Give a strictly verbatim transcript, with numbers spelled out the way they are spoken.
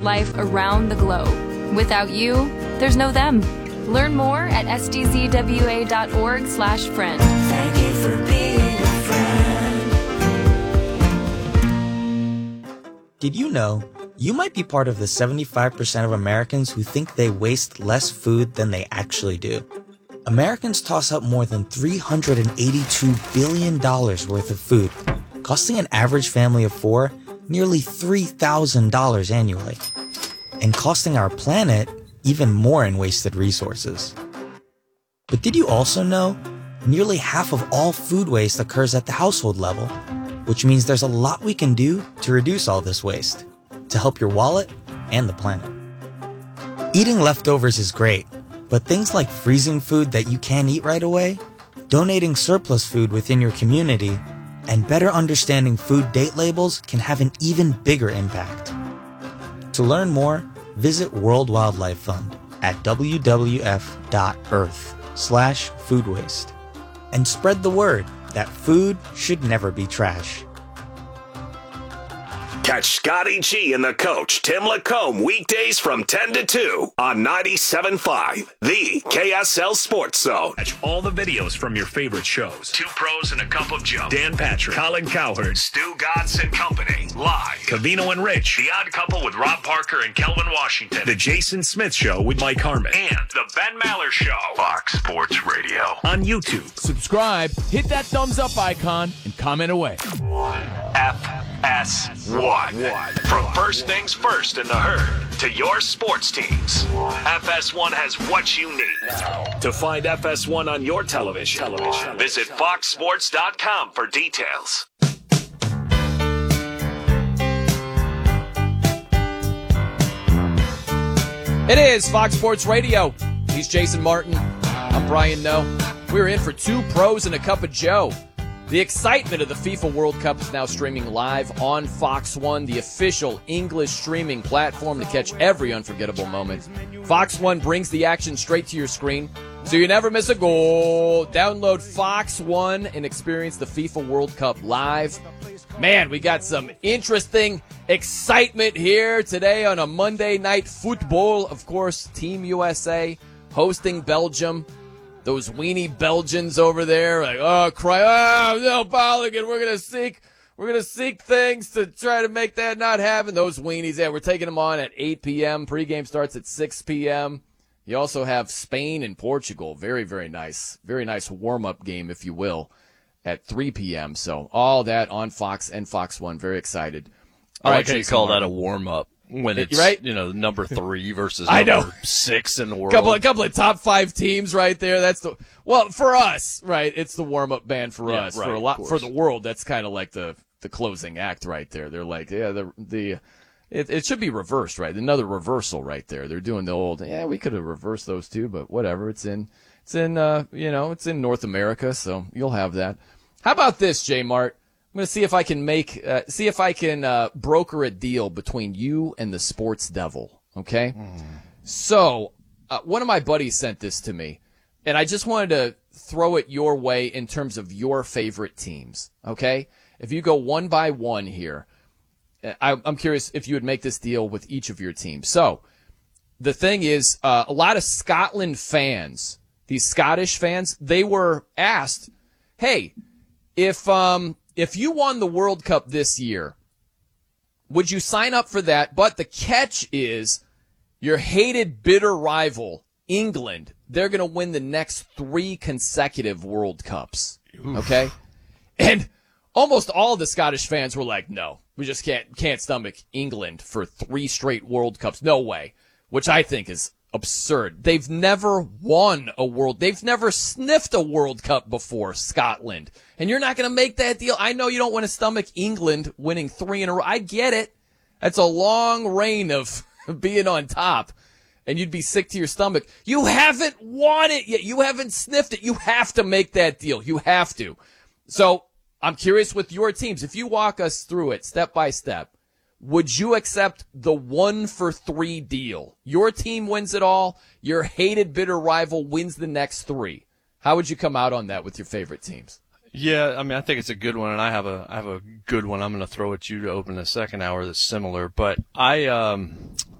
wildlife around the globe. Without you, there's no them. Learn more at s d z w a dot org slash friend. Thank you for being a friend. Did you know you might be part of the seventy-five percent of Americans who think they waste less food than they actually do? Americans toss out more than three hundred eighty-two billion dollars worth of food, costing an average family of four nearly three thousand dollars annually, and costing our planet even more in wasted resources. But did you also know nearly half of all food waste occurs at the household level, which means there's a lot we can do to reduce all this waste, to help your wallet and the planet. Eating leftovers is great, but things like freezing food that you can't eat right away, donating surplus food within your community, and better understanding food date labels can have an even bigger impact. To learn more, visit World Wildlife Fund at w w f dot earth slash food waste and spread the word that food should never be trash. Catch Scotty G and the coach, Tim Lacombe, weekdays from ten to two on ninety-seven point five, the K S L Sports Zone. Catch all the videos from your favorite shows. Two Pros and a Cup of Joe. Dan Patrick, Colin Cowherd, Stu Gatz and Company, live. Cavino and Rich, The Odd Couple with Rob Parker and Kelvin Washington. The Jason Smith Show with Mike Harmon. And The Ben Maller Show. Fox Sports Radio. On YouTube. Subscribe, hit that thumbs up icon, and comment away. F S one. From first things first in the herd to your sports teams, F S one has what you need. To find F S one on your television, television. visit fox sports dot com for details. It is Fox Sports Radio. He's Jason Martin. I'm Brian Noe. We're in for Two Pros and a Cup of Joe. The excitement of the FIFA World Cup is now streaming live on Fox One, the official English streaming platform to catch every unforgettable moment. Fox One brings the action straight to your screen, so you never miss a goal. Download Fox One and experience the FIFA World Cup live. Man, we got some interesting excitement here today on a Monday Night Football. Of course, Team U S A hosting Belgium. Those weenie Belgians over there, like, oh, cry, oh, no, Balogun, we're going to seek, we're going to seek things to try to make that not happen. Those weenies, yeah, we're taking them on at eight p.m. Pregame starts at six p.m. You also have Spain and Portugal. Very, very nice. Very nice warm-up game, if you will, at three p.m. So all that on Fox and Fox One. Very excited. All I like right, how you call Martin. That a warm-up. When it's, right? you know, number three versus I number know. six in the world. Couple, a couple of top five teams right there. That's the well for us, right? It's the warm up band for yeah, us. Right, for a lot for the world, that's kind of like the the closing act right there. They're like, yeah, the the it, it should be reversed, right? Another reversal right there. They're doing the old, yeah, we could have reversed those two, but whatever. It's in it's in uh you know it's in North America, so you'll have that. How about this, J Mart? I'm going to see if I can make, uh, see if I can uh, broker a deal between you and the Sports Devil, okay? Mm. So, uh, one of my buddies sent this to me, and I just wanted to throw it your way in terms of your favorite teams, okay? If you go one by one here, I, I'm curious if you would make this deal with each of your teams. So, the thing is, uh, a lot of Scotland fans, these Scottish fans, they were asked, hey, if um. If you won the World Cup this year, would you sign up for that? But the catch is your hated, bitter rival, England, they're going to win the next three consecutive World Cups. Oof. Okay? And almost all the Scottish fans were like, no, we just can't can't stomach England for three straight World Cups. No way. Which I think is absurd. They've never won a world. They've never sniffed a World Cup before, Scotland. And you're not going to make that deal. I know you don't want to stomach England winning three in a row. I get it. That's a long reign of being on top. And you'd be sick to your stomach. You haven't won it yet. You haven't sniffed it. You have to make that deal. You have to. So I'm curious with your teams. If you walk us through it step by step, would you accept the one for three deal? Your team wins it all. Your hated, bitter rival wins the next three. How would you come out on that with your favorite teams? Yeah, I mean, I think it's a good one, and I have a I have a good one I'm going to throw at you to open the second hour that's similar. But I um